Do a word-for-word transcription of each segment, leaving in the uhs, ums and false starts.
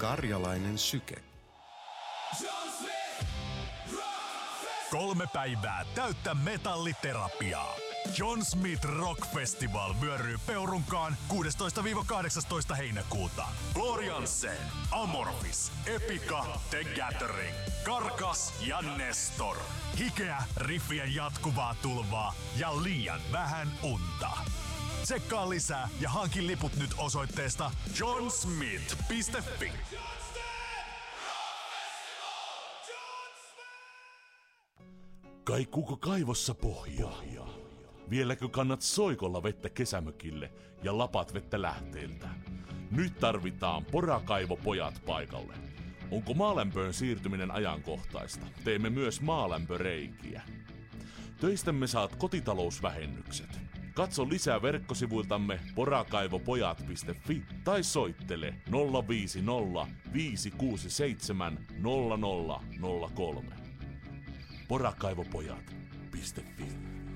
Karjalainen syke. Kolme päivää täyttä metalliterapiaa. John Smith Rock Festival vyöryy Peurunkaan kuudestoista kahdeksastoista heinäkuuta. Gloriansen, Amorphis, Epica, The Gathering, Karkas ja Nestor. Hikeä, riffien jatkuvaa tulvaa ja liian vähän unta. Tsekkaa lisää ja hankin liput nyt osoitteesta john smith piste fi. Kaikuuko kaivossa pohjaa? Vieläkö kannat soikolla vettä kesämökille ja lapat vettä lähteeltä? Nyt tarvitaan porakaivopojat paikalle. Onko maalämpöön siirtyminen ajankohtaista? Teemme myös maalämpöreikiä. Töistämme saat kotitalousvähennykset. Katso lisää verkkosivuiltamme porakaivopojat piste fi tai soittele nolla viisi nolla viisi kuusi seitsemän nolla nolla nolla kolme. porakaivopojat piste fi.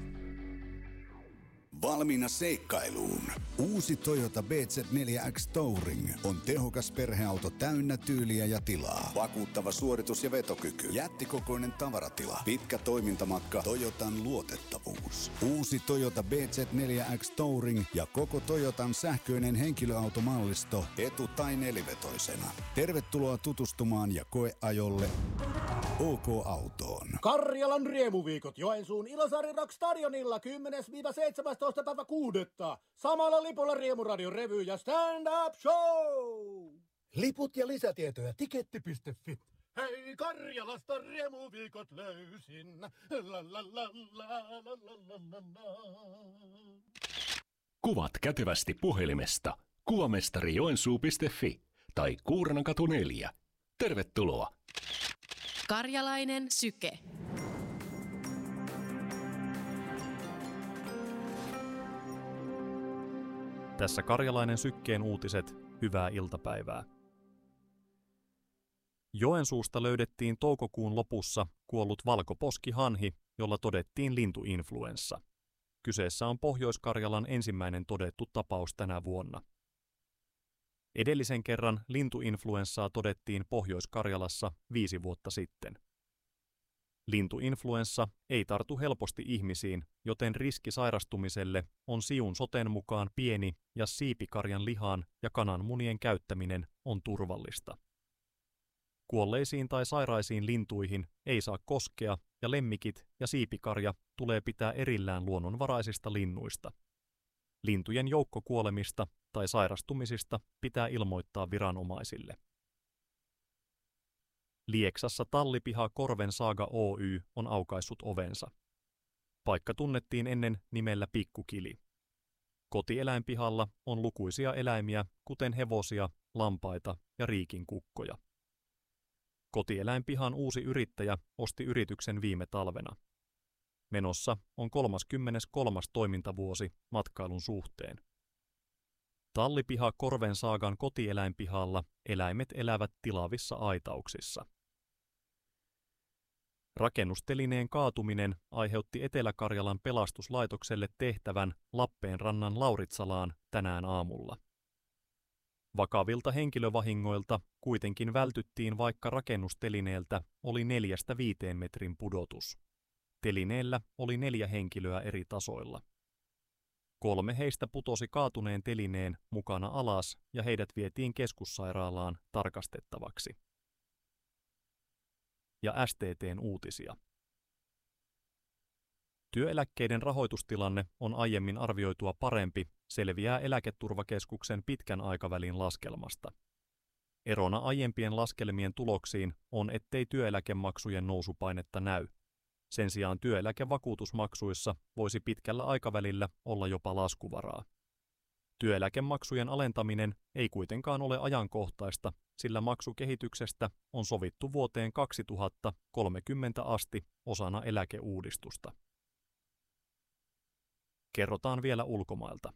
Valmiina seikkailuun. Uusi Toyota B Z neljä X Touring on tehokas perheauto täynnä tyyliä ja tilaa. Vakuuttava suoritus ja vetokyky. Jättikokoinen tavaratila. Pitkä toimintamatka. Toyotan luotettavuus. Uusi Toyota B Z neljä X Touring ja koko Toyotan sähköinen henkilöautomallisto etu- tai nelivetoisena. Tervetuloa tutustumaan ja koeajolle O K-autoon. Karjalan riemuviikot Joensuun Ilosaari Rock Stadionilla kymmenes seitsemästoista päivä kuudetta. Samalla lipulla Riemuradion revy ja stand-up show. Liput ja lisätietoja tiketti piste fi. Hei, Karjalasta riemuviikot löysin. La, la, la, la, la, la, la, la. Kuvat kätevästi puhelimesta kuvamestari joensuu piste fi tai Kuurnankatu neljä. Tervetuloa! Karjalainen syke. Tässä Karjalainen sykkeen uutiset, hyvää iltapäivää. Joensuusta löydettiin toukokuun lopussa kuollut valkoposkihanhi, jolla todettiin lintuinfluenssa. Kyseessä on Pohjois-Karjalan ensimmäinen todettu tapaus tänä vuonna. Edellisen kerran lintuinfluenssaa todettiin Pohjois-Karjalassa viisi vuotta sitten. Lintuinfluenssa ei tartu helposti ihmisiin, joten riski sairastumiselle on Siun soten mukaan pieni ja siipikarjan lihan ja kananmunien käyttäminen on turvallista. Kuolleisiin tai sairaisiin lintuihin ei saa koskea ja lemmikit ja siipikarja tulee pitää erillään luonnonvaraisista linnuista. Lintujen joukkokuolemista tai sairastumisista pitää ilmoittaa viranomaisille. Lieksassa Tallipiha Korven Saaga Oy on aukaissut ovensa. Paikka tunnettiin ennen nimellä Pikkukili. Kotieläinpihalla on lukuisia eläimiä, kuten hevosia, lampaita ja riikinkukkoja. Kotieläinpihan uusi yrittäjä osti yrityksen viime talvena. Menossa on kolmaskymmeneskolmas toimintavuosi matkailun suhteen. Tallipiha Korven Saagan kotieläinpihalla eläimet elävät tilavissa aitauksissa. Rakennustelineen kaatuminen aiheutti Etelä-Karjalan pelastuslaitokselle tehtävän Lappeenrannan Lauritsalaan tänään aamulla. Vakavilta henkilövahingoilta kuitenkin vältyttiin, vaikka rakennustelineeltä oli neljästä viiteen metrin pudotus. Telineellä oli neljä henkilöä eri tasoilla. Kolme heistä putosi kaatuneen telineen mukana alas ja heidät vietiin keskussairaalaan tarkastettavaksi. Ja S T T:n uutisia. Työeläkkeiden rahoitustilanne on aiemmin arvioitua parempi, selviää Eläketurvakeskuksen pitkän aikavälin laskelmasta. Erona aiempien laskelmien tuloksiin on, ettei työeläkemaksujen nousupainetta näy. Sen sijaan työeläkevakuutusmaksuissa voisi pitkällä aikavälillä olla jopa laskuvaraa. Työeläkemaksujen alentaminen ei kuitenkaan ole ajankohtaista, sillä maksukehityksestä on sovittu vuoteen kaksituhattakolmekymmentä asti osana eläkeuudistusta. Kerrotaan vielä ulkomailta.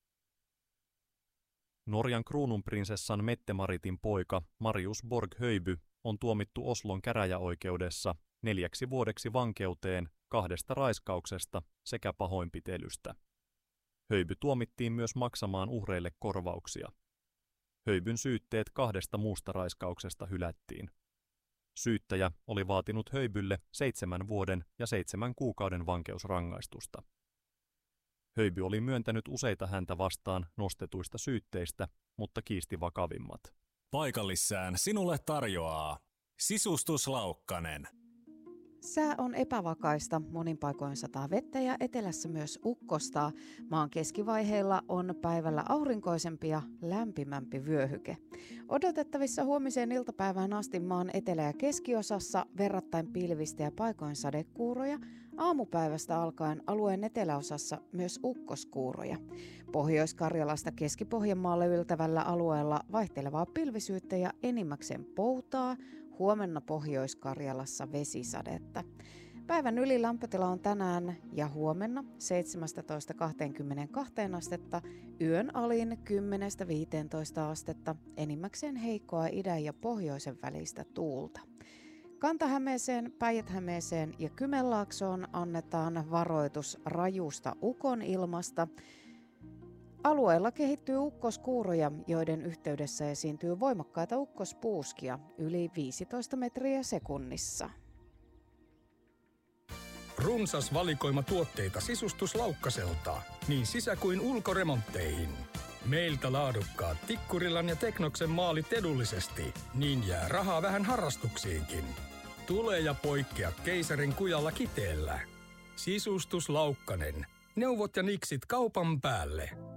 Norjan kruununprinsessan Mette-Maritin poika Marius Borg-Höyby on tuomittu Oslon käräjäoikeudessa neljäksi vuodeksi vankeuteen kahdesta raiskauksesta sekä pahoinpitelystä. Höyby tuomittiin myös maksamaan uhreille korvauksia. Höybyn syytteet kahdesta muusta raiskauksesta hylättiin. Syyttäjä oli vaatinut Höybylle seitsemän vuoden ja seitsemän kuukauden vankeusrangaistusta. Höyby oli myöntänyt useita häntä vastaan nostetuista syytteistä, mutta kiisti vakavimmat. Paikallissään sinulle tarjoaa Sisustus Laukkanen. Sää on epävakaista, monin paikoin sataa vettä ja etelässä myös ukkostaa. Maan keskivaiheilla on päivällä aurinkoisempi ja lämpimämpi vyöhyke. Odotettavissa huomiseen iltapäivään asti maan etelä- ja keskiosassa verrattain pilvistä ja paikoin sadekuuroja. Aamupäivästä alkaen alueen eteläosassa myös ukkoskuuroja. Pohjois-Karjalasta Keski-Pohjanmaalle yltävällä alueella vaihtelevaa pilvisyyttä ja enimmäkseen poutaa. Huomenna Pohjois-Karjalassa vesisadetta. Päivän ylilämpötila on tänään ja huomenna seitsemäntoista kaksikymmentäkaksi astetta, yön alin kymmenestä viiteentoista astetta, enimmäkseen heikkoa idän ja pohjoisen välistä tuulta. Kanta-Hämeeseen, Päijät-Hämeeseen ja Kymenlaaksoon annetaan varoitus rajusta ukonilmasta. Alueella kehittyy ukkoskuuroja, joiden yhteydessä esiintyy voimakkaita ukkospuuskia yli viisitoista metriä sekunnissa. Runsas valikoima tuotteita Sisustus Laukkaselta, niin sisä- kuin ulkoremontteihin. Meiltä laadukkaat Tikkurilan ja Teknoksen maalit edullisesti, niin jää rahaa vähän harrastuksiinkin. Tule ja poikkea keisarin kujalla Kiteellä. Sisustus Laukkanen. Neuvot ja niksit kaupan päälle.